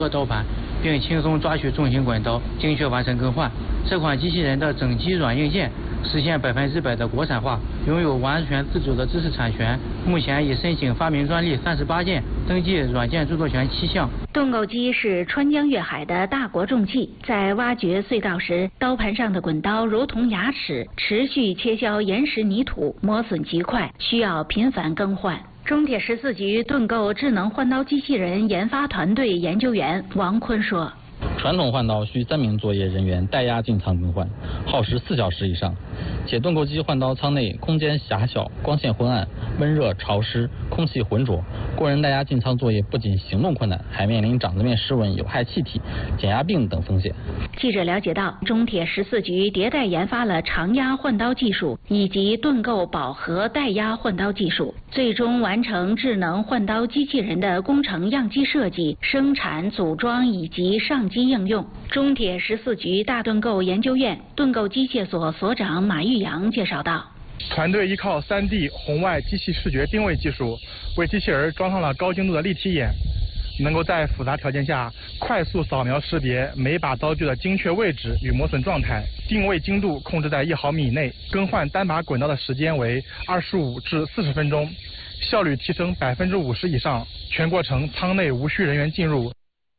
刀盘，并轻松抓取重型滚刀，精确完成更换。这款机器人的整机软硬件实现100%的国产化，拥有完全自主的知识产权。目前已申请发明专利38件，登记软件著作权7项。 盾构机是穿江越海的大国重器，在挖掘隧道时，刀盘上的滚刀如同牙齿，持续切削岩石泥土，磨损极快，需要频繁更换。中铁14局盾构智能换刀机器人研发团队研究员王坤说。 传统换刀需3名作业人员带压进仓更换，耗时4小时以上。且盾构机换刀舱内空间狭小，光线昏暗，温热潮湿，空气浑浊，工人带压进仓作业不仅行动困难，还面临掌子面湿纹、有害气体、减压病等风险。 记者了解到，中铁14局迭代研发了长压换刀技术以及盾构饱和带压换刀技术，最终完成智能换刀机器人的工程样机设计、生产、组装以及上机应用。中铁14局大盾构研究院盾构机械所所长马玉阳介绍道， 团队依靠3D 红外机器视觉定位技术，为机器人装上了高精度的立体眼，能够在复杂条件下快速扫描识别每把刀具的精确位置与磨损状态，定位精度控制在1毫米以内，更换单把滚刀的时间为25至40分钟，效率提升50%以上，全过程舱内无需人员进入。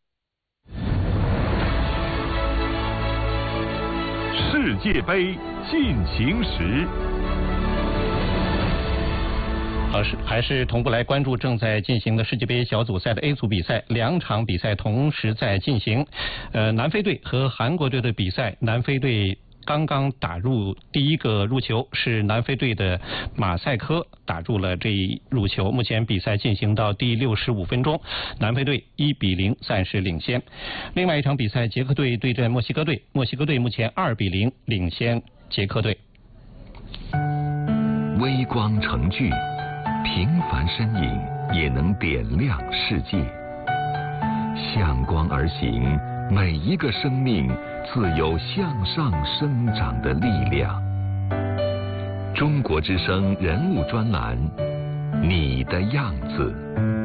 世界杯进行时， 还是同步来关注正在进行的世界杯小组赛的 A 组比赛，2场比赛同时在进行。南非队和韩国队的比赛，南非队刚刚打入第一个入球，是南非队的马赛科打入了这一入球。目前比赛进行到第65分钟，南非队1-0暂时领先。另外一场比赛，捷克队对阵墨西哥队，墨西哥队目前2-0领先捷克队。 微光成炬，平凡身影也能点亮世界。向光而行，每一个生命自有向上生长的力量。中国之声人物专栏，你的样子。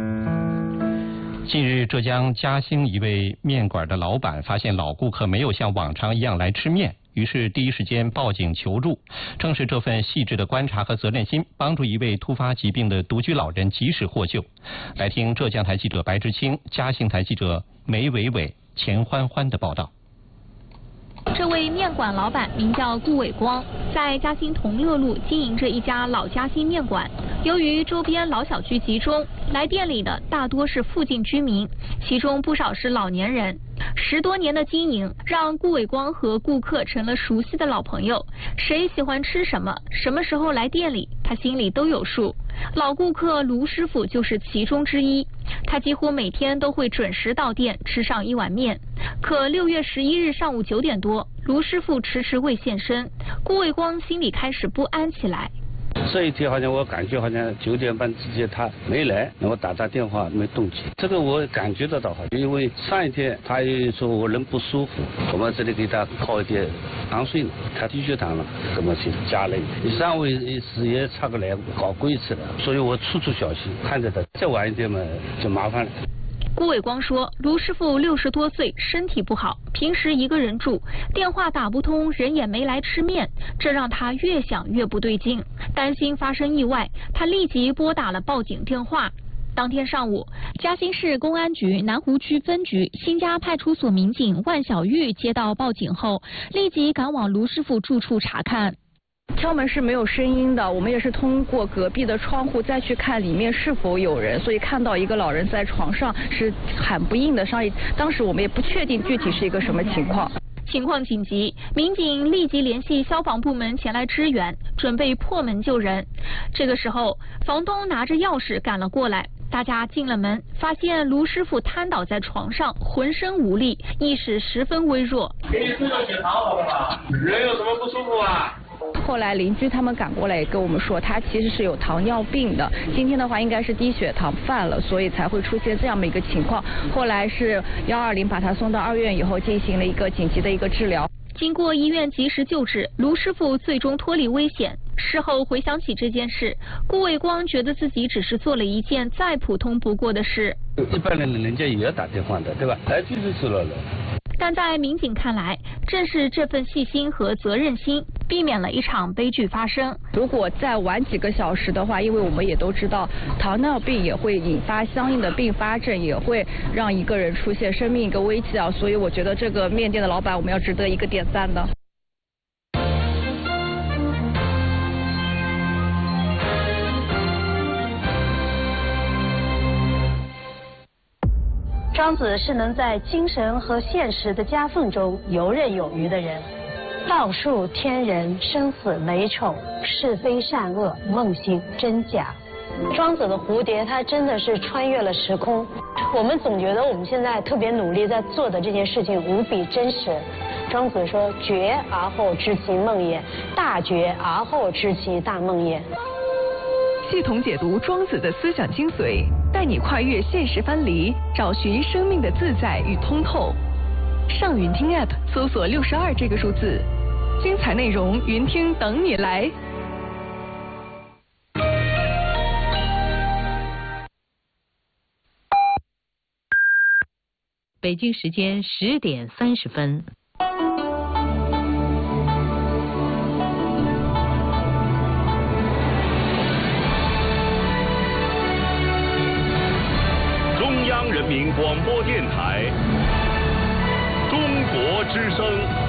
近日，浙江嘉兴一位面馆的老板发现老顾客没有像往常一样来吃面，于是第一时间报警求助。正是这份细致的观察和责任心，帮助一位突发疾病的独居老人及时获救。来听浙江台记者白志清、嘉兴台记者梅伟伟、钱欢欢的报道。 这位面馆老板名叫顾伟光，在嘉兴同乐路经营着一家老嘉兴面馆。由于周边老小区集中，来店里的大多是附近居民，其中不少是老年人。10多年的经营，让顾伟光和顾客成了熟悉的老朋友。谁喜欢吃什么，什么时候来店里，他心里都有数。老顾客卢师傅就是其中之一，他几乎每天都会准时到店吃上一碗面。可6月11日上午9点多，卢师傅迟迟未现身，顾伟光心里开始不安起来。 这一天好像我感觉好像9点半之前他没来，我打他电话没动静，这个我感觉得到，因为上一天他也说我人不舒服，我们这里给他靠一点糖水了，他低血糖了，怎么去加了上午时也差个来搞过一次了，所以我处处小心看着他，再晚一点嘛就麻烦了。 顾伟光说，卢师傅60多岁，身体不好，平时一个人住，电话打不通，人也没来吃面，这让他越想越不对劲，担心发生意外，他立即拨打了报警电话。当天上午，嘉兴市公安局南湖区分局新家派出所民警万小玉接到报警后，立即赶往卢师傅住处查看。 敲门是没有声音的，我们也是通过隔壁的窗户再去看里面是否有人，所以看到一个老人在床上是喊不应的声音，当时我们也不确定具体是一个什么情况。 情况紧急，民警立即联系消防部门前来支援，准备破门救人。这个时候，房东拿着钥匙赶了过来，大家进了门，发现卢师傅瘫倒在床上，浑身无力，意识十分微弱。 给你送到血糖好不好？人有什么不舒服啊？ 后来邻居他们赶过来也跟我们说，他其实是有糖尿病的，今天的话应该是低血糖犯了，所以才会出现这样的一个情况。后来是120把他送到2院以后进行了一个紧急的一个治疗。 经过医院及时救治，卢师傅最终脱离危险。事后回想起这件事，顾伟光觉得自己只是做了一件再普通不过的事。 一般人家也要打电话的，对吧？来就是知道了。 但在民警看来，正是这份细心和责任心，避免了一场悲剧发生。 如果再晚几个小时的话，因为我们也都知道，糖尿病也会引发相应的并发症，也会让一个人出现生命一个危机啊。所以我觉得这个面店的老板，我们要值得一个点赞的。 庄子是能在精神和现实的夹缝中游刃有余的人，道术天人，生死雷丑，是非善恶，梦醒真假。庄子的蝴蝶，它真的是穿越了时空。我们总觉得我们现在特别努力在做的这件事情无比真实。庄子说：“觉而后知其梦也，大觉而后知其大梦也。” 系统解读庄子的思想精髓，带你跨越现实藩篱，找寻生命的自在与通透。上云听 App 搜索62这个数字，精彩内容云听等你来。 北京时间10点30分。 中央人民广播电台，中国之声。